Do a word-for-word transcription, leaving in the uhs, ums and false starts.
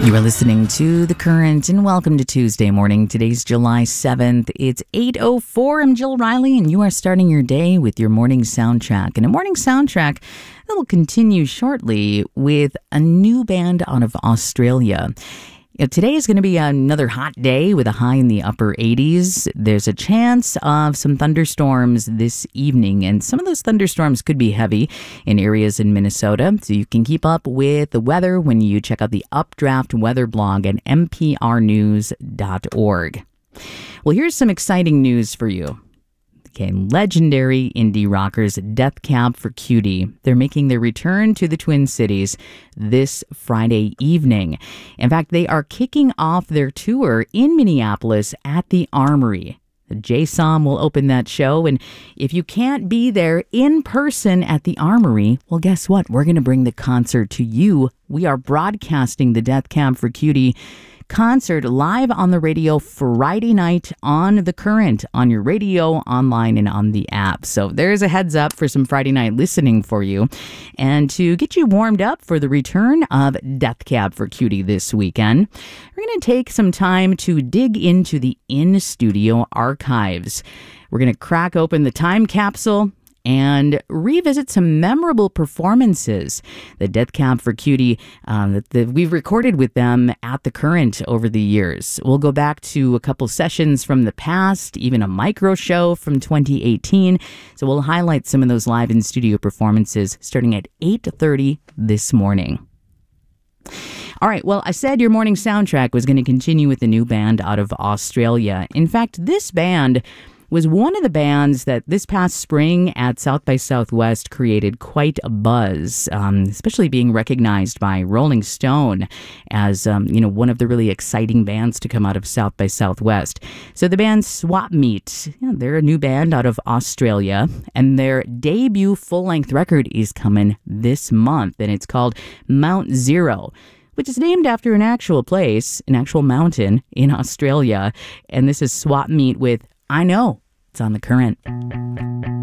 You are listening to The Current, and welcome to Tuesday morning. Today's July seventh. It's eight oh four. I'm Jill Riley, and you are starting your day with your morning soundtrack. And a morning soundtrack that will continue shortly with a new band out of Australia. You know, today is going to be another hot day with a high in the upper eighties. There's a chance of some thunderstorms this evening, and some of those thunderstorms could be heavy in areas in Minnesota. So you can keep up with the weather when you check out the Updraft weather blog at m p r news dot org. Well, here's some exciting news for you. Okay, legendary indie rockers Death Cab for Cutie. They're making their return to the Twin Cities this Friday evening. In fact, they are kicking off their tour in Minneapolis at the Armory. J S O M will open that show, and if you can't be there in person at the Armory, well, guess what? We're going to bring the concert to you. We are broadcasting the Death Cab for Cutie concert live on the radio Friday night on The Current, on your radio, online, and on the app. So there's a heads up for some Friday night listening for you. And to get you warmed up for the return of Death Cab for Cutie this weekend, we're going to take some time to dig into the in-studio archives. We're going to crack open the time capsule and revisit some memorable performances that Death Cab for Cutie, um, that, that we've recorded with them at The Current over the years. We'll go back to a couple sessions from the past, even a micro show from twenty eighteen. So we'll highlight some of those live in-studio performances starting at eight thirty this morning. All right, well, I said your morning soundtrack was going to continue with the new band out of Australia. In fact, this band was one of the bands that this past spring at South by Southwest created quite a buzz, um, especially being recognized by Rolling Stone as, um, you know, one of the really exciting bands to come out of South by Southwest. So the band Swap Meet, yeah, they're a new band out of Australia, and their debut full-length record is coming this month, and it's called Mount Zero, which is named after an actual place, an actual mountain in Australia. And this is Swap Meet with I Know. It's on The Current.